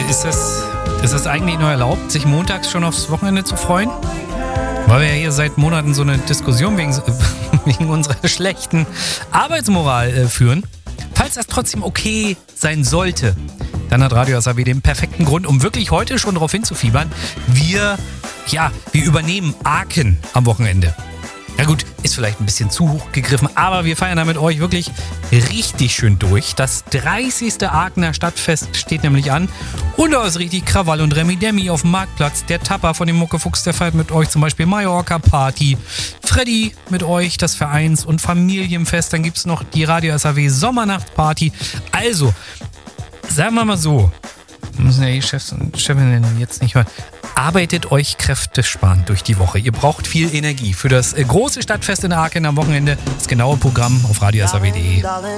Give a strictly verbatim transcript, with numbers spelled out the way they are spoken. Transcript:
ist das, ist das eigentlich nur erlaubt, sich montags schon aufs Wochenende zu freuen? Weil wir ja hier seit Monaten so eine Diskussion wegen, wegen unserer schlechten Arbeitsmoral äh, führen. Falls das trotzdem okay sein sollte, dann hat Radio S A W den perfekten Grund, um wirklich heute schon darauf hinzufiebern. Wir, ja, wir übernehmen Aachen am Wochenende. Ja gut, ist vielleicht ein bisschen zu hoch gegriffen, aber wir feiern da mit euch wirklich richtig schön durch. Das dreißigste Aachener Stadtfest steht nämlich an. Und da ist richtig Krawall und Remi-Demi auf dem Marktplatz. Der Tapper von dem Muckefuchs, der feiert mit euch zum Beispiel Mallorca-Party. Freddy mit euch, das Vereins- und Familienfest. Dann gibt es noch die Radio S A W Sommernachtparty. Also, sagen wir mal so, müssen ja die Chefs und Chefinnen jetzt nicht hören. Arbeitet euch kräftesparend durch die Woche. Ihr braucht viel Energie für das große Stadtfest in Aachen am Wochenende. Das genaue Programm auf radio s a w punkt d e.